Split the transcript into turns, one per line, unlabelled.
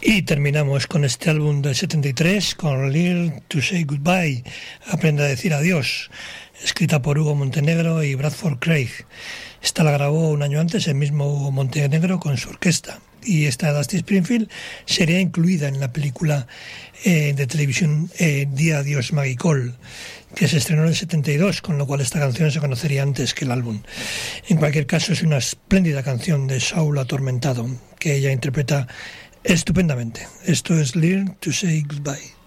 Y terminamos con este álbum del 73, con Learn to Say Goodbye, Aprenda a decir adiós, escrita por Hugo Montenegro y Bradford Craig. Esta la grabó un año antes el mismo Hugo Montenegro con su orquesta. Y esta Dusty Springfield sería incluida en la película de televisión Di Adiós Maggie Cole, que se estrenó en el 72, con lo cual esta canción se conocería antes que el álbum. En cualquier caso, es una espléndida canción de Saul Atormentado, que ella interpreta estupendamente. Esto es Learn to Say Goodbye.